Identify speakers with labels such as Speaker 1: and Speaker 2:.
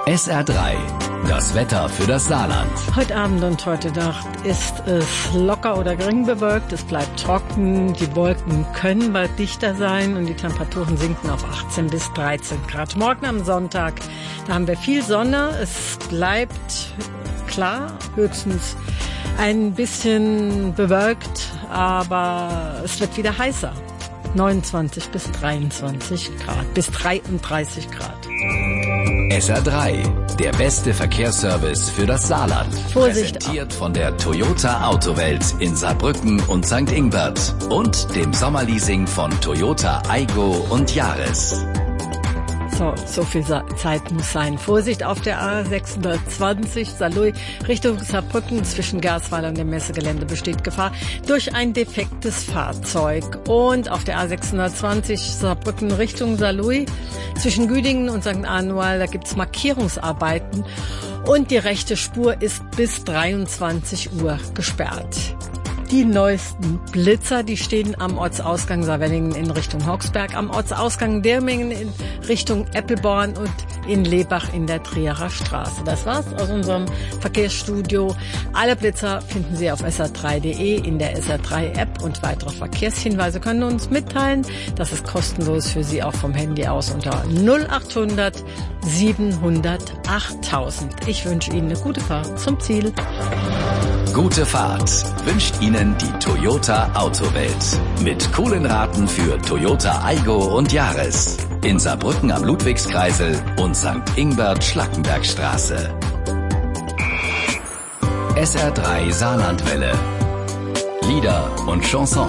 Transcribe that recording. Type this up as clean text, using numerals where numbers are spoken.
Speaker 1: SR3, das Wetter für das Saarland.
Speaker 2: Heute Abend und heute Nacht ist es locker oder gering bewölkt. Es bleibt trocken. Die Wolken können bald dichter sein und die Temperaturen sinken auf 18 bis 13 Grad. Morgen am Sonntag, da haben wir viel Sonne. Es bleibt klar, höchstens ein bisschen bewölkt, aber es wird wieder heißer. 29 bis 23 Grad, bis 33 Grad.
Speaker 1: SR3, der beste Verkehrsservice für das Saarland.
Speaker 2: Vorsicht!
Speaker 1: Präsentiert von der Toyota Autowelt in Saarbrücken und St. Ingbert und dem Sommerleasing von Toyota Aygo und Yaris.
Speaker 2: So viel Zeit muss sein. Vorsicht auf der A620 Saarlouis Richtung Saarbrücken. Zwischen Gersweiler und dem Messegelände besteht Gefahr durch ein defektes Fahrzeug. Und auf der A620 Saarbrücken Richtung Saarlouis zwischen Güdingen und St. Anual, da gibt's Markierungsarbeiten. Und die rechte Spur ist bis 23 Uhr gesperrt. Die neuesten Blitzer, die stehen am Ortsausgang Saarwellingen in Richtung Hochsberg, am Ortsausgang Dirmingen in Richtung Eppelborn und in Lebach in der Trierer Straße. Das war's aus unserem Verkehrsstudio. Alle Blitzer finden Sie auf sr3.de in der SR3-App und weitere Verkehrshinweise können uns mitteilen. Das ist kostenlos für Sie auch vom Handy aus unter 0800 700 8000. Ich wünsche Ihnen eine gute Fahrt zum Ziel.
Speaker 1: Gute Fahrt wünscht Ihnen die Toyota Autowelt. Mit coolen Raten für Toyota Aygo und Yaris. In Saarbrücken am Ludwigskreisel und St. Ingbert-Schlackenbergstraße. SR3 Saarlandwelle. Lieder und Chansons.